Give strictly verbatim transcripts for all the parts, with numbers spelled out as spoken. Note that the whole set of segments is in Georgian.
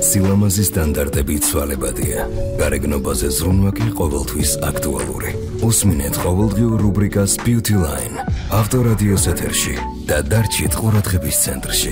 სილამაზის სტანდარტები ცვალებადია. გარეგნობაზე ზრუნვა კი ყოველთვის აქტუალური. უსმინეთ ყოველდღიურ რუბრიკას Beauty Line ავტორადიოს ეთერში და დარჩით ყურადღების ცენტრში.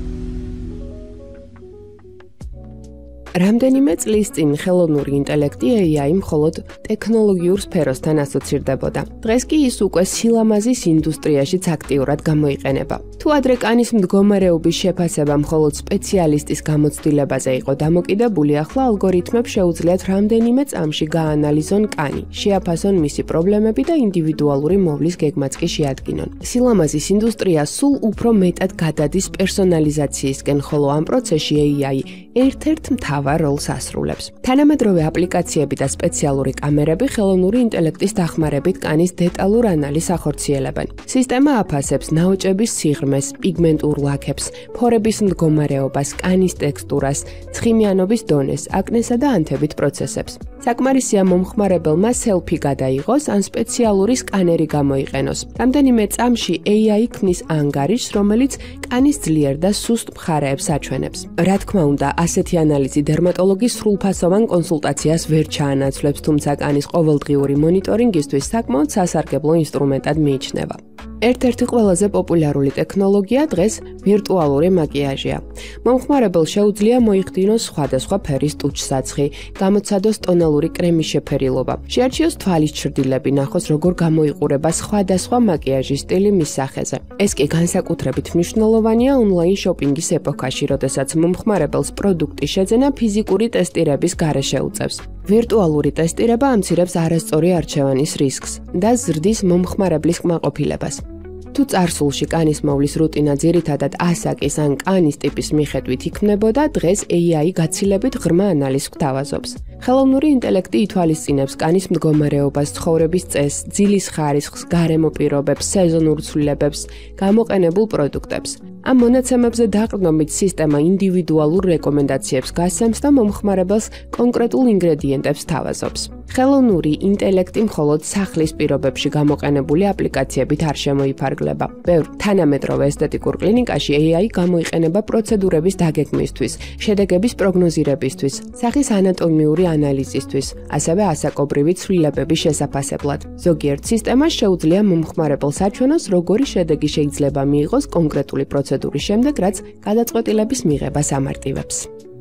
რამდენიმე წლის წინ ხელოვნური ინტელექტი έი აი მხოლოდ ტექნოლოგიურ სფეროსთან ასოცირდებოდა. დღეს კი ის უკვე სილამაზის ინდუსტრიაშიც აქტიურად გამოიყენება. თუ ადრე კანის მდგომარეობის შეფასება მხოლოდ სპეციალისტის გამოცდილებაზე იყო დამოკიდებული, ახლა ალგორითმებს შეუძლიათ რამდენიმე წამში გაანალიზონ კანი, შეაფასონ მისი პრობლემები და ინდივიდუალური მოვლის გეგმაც კი შეადგინონ. სილამაზის ინდუსტრია სულ უფრო მეტად გადადის პერსონალიზაციისკენ, ხოლო ამ პროცესში έი აი ერთ-ერთ მთავარ როლს ასრულებს. თანამედროვე აპლიკაციები და სპეციალური კამერები ხელოვნური ინტელექტის დახმარებით კანის დეტალურ ანალიზს ახორციელებენ. სისტემა აფასებს ნაოჭების სიღრმეს, პიგმენტურ ლაქებს, ფორების მდგომარეობას, კანის ტექსტურას, ცხიმიანობის დონეს, აკნესა და ანთებით პროცესებს. საკმარისია მომხმარებელმა სელფი გადაიღოს ან სპეციალური სკანერი გამოიყენოს. რამდენიმე წამში έი აი ქმნის ანგარიშს, რომელიც კანის ძლიერ და სუსტ მხარეებს აჩვენებს. რა თქმა უნდა, ასეთი ანალიზი დერმატოლოგის სრულფასოვან კონსულტაციას ვერ ჩაანაცვლებს, თუმცა კანის ყოველდღიური მონიტორინგისთვის საკმაოდ სასარგებლო ინსტრუმენტად მიიჩნევა. ერთ-ერთი ყველაზე პოპულარული ტექნოლოგია დღეს ვირტუალური მაკიაჟია. მომხმარებელს შეუძლია მოიხდინოს სხვადასხვა ფერის ტუჩსაცხი, გამოცადოს ტონალური კრემის შეფერილობა, შეარჩიოს თვალის ჩრდილები, ნახოს როგორ გამოიყურება სხვადასხვა მაკიაჟის სტილი მის სახეზე. ეს კი განსაკუთრებით მნიშვნელოვანია ონლაინ შოპინგის ეპოქაში, როდესაც მომხმარებელს პროდუქტის შეძენა ფიზიკური ტესტირების გარეშე უწევს. ვირტუალური ტესტირება ამცირებს არასწორი არჩევანის რისკს და ზრდის მომხმარებლის კმაყოფილებას. თუ წარსულში კანის მოვლის რუტინა ძირითადად ასაკის ან კანის ტიპის მიხედვით იქმნებოდა, დღეს έი აი გაცილებით ღრმა ანალიზს გვთავაზობს. ხელოვნური ინტელექტი ითვალისწინებს კანის მდგომარეობას, ცხოვრების წესს, ძილის ხარისხს, გარემო პირობებს, სეზონურ ცვლილებებს, გამოყენებულ პროდუქტებს. ამ მონაცემებზე დაყრდნობით სისტემა ინდივიდუალურ რეკომენდაციებს გასცემს და მომხმარებელს კონკრეტულ ინგრედიენტებს თავაზობს. ხელოვნური ინტელექტი მხოლოდ სახლის პირობებში გამოყენებული აპლიკაციებით არ შემოიფარგლება. ბევრ თანამედროვე ესთეტიკურ კლინიკაში έი აი გამოიყენება პროცედურების დაგეგმისთვის, შედეგების პროგნოზირებისთვის, სახის ანატომიური ანალიზისთვის, ასევე ასაკობრივი ცვლილებების შესაფასებლად. ზოგიერთ სისტემას შეუძლია მომხმარებელს აჩვენოს, როგორი შედეგი შეიძლება მიიღოს კონკრეტული პროცედურის შემდეგ, რაც გადაწყვეტილების მიღებას ამარტივებს.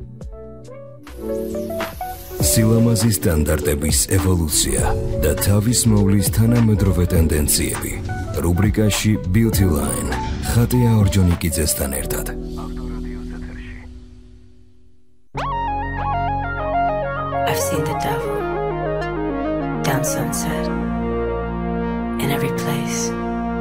სილამაზის სტანდარტების ევოლუცია და თავის მოვლის თანამედროვე ტენდენციები. რუბრიკაში Beauty Line ხატია ორჯონიკიძესთან ერთად. I've seen the devil down sunset in every place.